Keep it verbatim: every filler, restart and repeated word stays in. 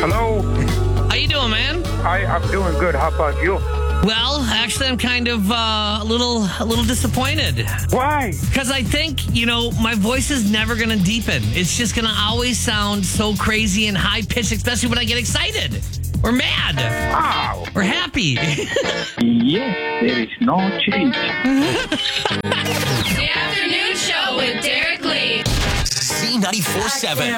Hello. How you doing, man? Hi, I'm doing good. How about you? Well, actually, I'm kind of uh, a little, a little disappointed. Why? Because I think, you know, my voice is never going to deepen. It's just going to always sound so crazy and high pitched, especially when I get excited or mad Wow. or happy. Yes, there is no change. The afternoon show with Derek Lee. Z ninety-four seven.